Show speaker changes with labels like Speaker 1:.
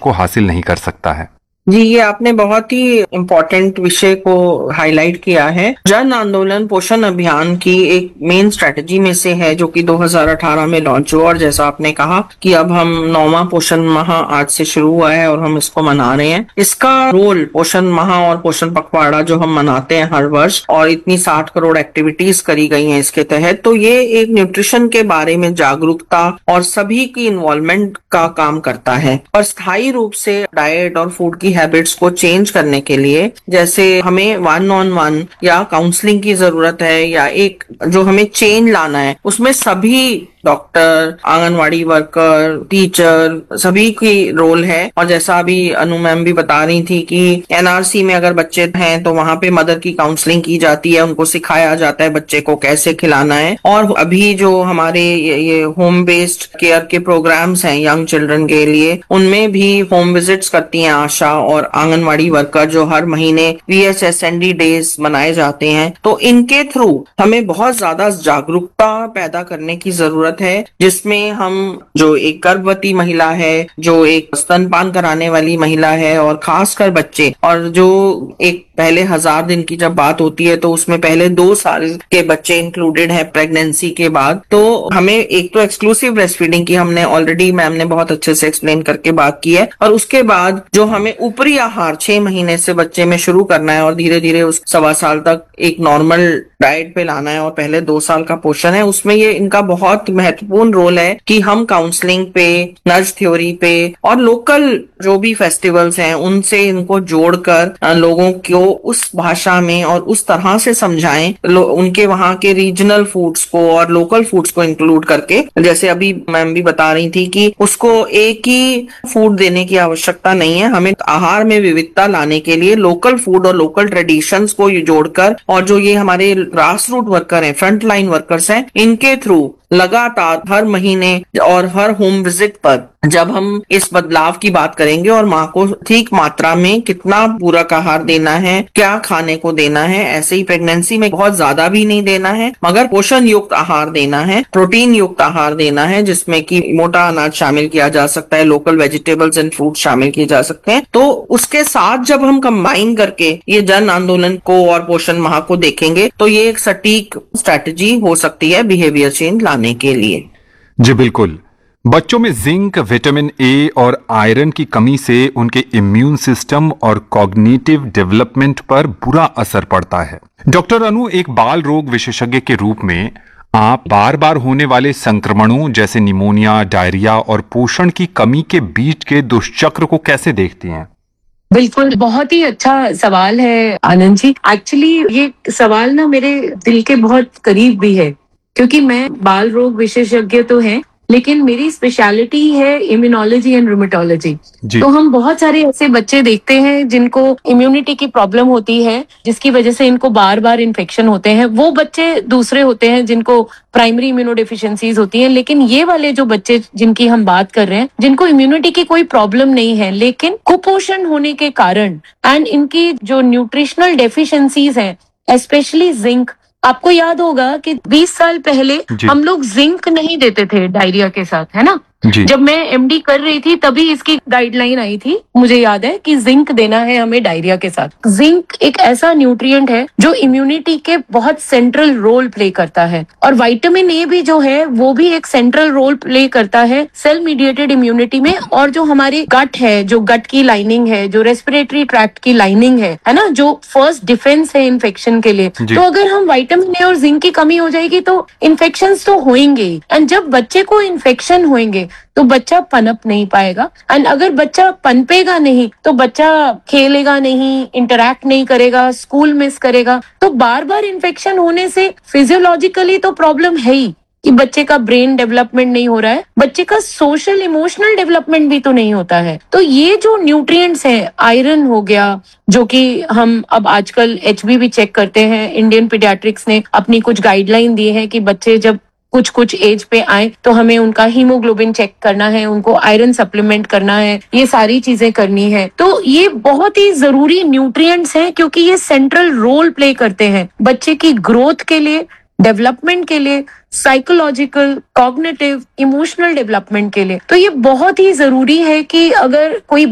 Speaker 1: को हासिल नहीं कर सकता है।
Speaker 2: जी, ये आपने बहुत ही इम्पोर्टेंट विषय को हाईलाइट किया है। जन आंदोलन पोषण अभियान की एक मेन स्ट्रेटजी में से है जो कि 2018 में लॉन्च हुआ, और जैसा आपने कहा कि अब हम 9वां पोषण माह आज से शुरू हुआ है और हम इसको मना रहे हैं। इसका रोल पोषण माह और पोषण पखवाड़ा जो हम मनाते हैं हर वर्ष, और इतनी 60 करोड़ एक्टिविटीज करी गई हैं इसके तहत, तो ये एक न्यूट्रिशन के बारे में जागरूकता और सभी की इन्वॉल्वमेंट का काम करता है। और स्थायी रूप से डाइट और फूड की हैबिट्स को चेंज करने के लिए, जैसे हमें 1-on-1 या काउंसलिंग की जरूरत है, या एक जो हमें चेंज लाना है, उसमें सभी डॉक्टर, आंगनवाड़ी वर्कर, टीचर सभी की रोल है। और जैसा अभी अनु मैम भी बता रही थी कि एनआरसी में अगर बच्चे हैं तो वहां पे मदर की काउंसलिंग की जाती है, उनको सिखाया जाता है बच्चे को कैसे खिलाना है। और अभी जो हमारे ये होम बेस्ड केयर के प्रोग्राम्स हैं यंग चिल्ड्रन के लिए, उनमें भी होम विजिट्स करती हैं आशा और आंगनवाड़ी वर्कर, जो हर महीने VSSND डेज मनाए जाते हैं। तो इनके थ्रू हमें बहुत ज्यादा जागरूकता पैदा करने की जरूरत है, जिसमें हम जो एक गर्भवती महिला है, जो एक स्तनपान कराने वाली महिला है, और खासकर बच्चे, और जो एक पहले 1000 दिन की जब बात होती है तो उसमें पहले 2 साल के बच्चे इंक्लूडेड है प्रेगनेंसी के बाद। तो हमें एक तो एक्सक्लूसिव ब्रेस्ट फीडिंग की हमने ऑलरेडी मैम ने बहुत अच्छे से एक्सप्लेन करके बात की है, और उसके बाद जो हमें ऊपरी आहार 6 महीने से बच्चे में शुरू करना है और धीरे धीरे उस 1.25 साल तक एक नॉर्मल डाइट पे लाना है, और पहले 2 साल का पोषण है, उसमें ये इनका बहुत महत्वपूर्ण रोल है कि हम काउंसलिंग पे, नर्ज थ्योरी पे और लोकल जो भी फेस्टिवल्स हैं उनसे इनको जोड़कर लोगों को उस भाषा में और उस तरह से समझाएं, उनके वहाँ के रीजनल फूड्स को और लोकल फूड्स को इंक्लूड करके। जैसे अभी मैम भी बता रही थी कि उसको एक ही फूड देने की आवश्यकता नहीं है, हमें आहार में विविधता लाने के लिए लोकल फूड और लोकल ट्रेडिशंस को जोड़कर, और जो ये हमारे ग्रास रूट वर्कर हैं, फ्रंट लाइन वर्कर्स हैं, इनके थ्रू लगातार हर महीने और हर होम विजिट पर जब हम इस बदलाव की बात करेंगे और माँ को ठीक मात्रा में कितना पूरक आहार देना है, क्या खाने को देना है, ऐसे ही प्रेगनेंसी में बहुत ज्यादा भी नहीं देना है, मगर पोषण युक्त आहार देना है, प्रोटीन युक्त आहार देना है, जिसमें कि मोटा अनाज शामिल किया जा सकता है, लोकल वेजिटेबल्स एंड फ्रूट शामिल किए जा सकते हैं। तो उसके साथ जब हम कंबाइन करके ये जन आंदोलन को और पोषण माह को देखेंगे तो ये एक सटीक स्ट्रैटेजी हो सकती है बिहेवियर चेंज लाने के लिए।
Speaker 1: जी बिल्कुल। बच्चों में जिंक, विटामिन ए और आयरन की कमी से उनके इम्यून सिस्टम और कॉग्निटिव डेवलपमेंट पर बुरा असर पड़ता है। डॉक्टर अनु, एक बाल रोग विशेषज्ञ के रूप में आप बार बार होने वाले संक्रमणों जैसे निमोनिया, डायरिया और पोषण की कमी के बीच के दुष्चक्र को कैसे देखती हैं?
Speaker 3: बिल्कुल, बहुत ही अच्छा सवाल है आनंद जी। एक्चुअली ये सवाल ना मेरे दिल के बहुत करीब भी है, क्योंकि मैं बाल रोग विशेषज्ञ तो है, लेकिन मेरी स्पेशलिटी है इम्यूनोलॉजी एंड रूमेटोलॉजी। तो हम बहुत सारे ऐसे बच्चे देखते हैं जिनको इम्यूनिटी की प्रॉब्लम होती है, जिसकी वजह से इनको बार बार इन्फेक्शन होते हैं। वो बच्चे दूसरे होते हैं जिनको प्राइमरी इम्यूनोडेफिशिएंसीज होती हैं, लेकिन ये वाले जो बच्चे जिनकी हम बात कर रहे हैं, जिनको इम्यूनिटी की कोई प्रॉब्लम नहीं है, लेकिन कुपोषण होने के कारण एंड इनकी जो न्यूट्रिशनल डेफिशिएंसीज हैं, स्पेशली जिंक। आपको याद होगा कि 20 साल पहले हम लोग जिंक नहीं देते थे डायरिया के साथ, है ना। जब मैं एमडी कर रही थी तभी इसकी गाइडलाइन आई थी, मुझे याद है, कि जिंक देना है हमें डायरिया के साथ। जिंक एक ऐसा न्यूट्रिएंट है जो इम्यूनिटी के बहुत सेंट्रल रोल प्ले करता है, और विटामिन ए भी जो है वो भी एक सेंट्रल रोल प्ले करता है सेल मीडिएटेड इम्यूनिटी में। और जो हमारी गट है, जो गट की लाइनिंग है, जो रेस्पिरेटरी ट्रैक्ट की लाइनिंग है ना, जो फर्स्ट डिफेंस है इन्फेक्शन के लिए। तो अगर हम विटामिन ए और जिंक की कमी हो जाएगी तो इन्फेक्शन तो होंगे, एंड जब बच्चे को इन्फेक्शन होंगे तो बच्चा पनप नहीं पाएगा, एंड अगर बच्चा पनपेगा नहीं तो बच्चा खेलेगा नहीं, इंटरैक्ट नहीं करेगा, स्कूल मिस करेगा। तो बार बार इन्फेक्शन होने से फिजियोलॉजिकली तो प्रॉब्लम है ही कि बच्चे का ब्रेन डेवलपमेंट नहीं हो रहा है, बच्चे का सोशल इमोशनल डेवलपमेंट भी तो नहीं होता है। तो ये जो न्यूट्रिएंट्स हैं, आयरन हो गया, जो कि हम अब आजकल HB भी चेक करते हैं, इंडियन पीडियाट्रिक्स ने अपनी कुछ गाइडलाइन दी है कि बच्चे जब कुछ एज पे आए तो हमें उनका हीमोग्लोबिन चेक करना है, उनको आयरन सप्लीमेंट करना है, ये सारी चीजें करनी है। तो ये बहुत ही जरूरी न्यूट्रिएंट्स हैं, क्योंकि ये सेंट्रल रोल प्ले करते हैं बच्चे की ग्रोथ के लिए, डेवलपमेंट के लिए, साइकोलॉजिकल, कॉग्निटिव, इमोशनल डेवलपमेंट के लिए। तो ये बहुत ही जरूरी है कि अगर कोई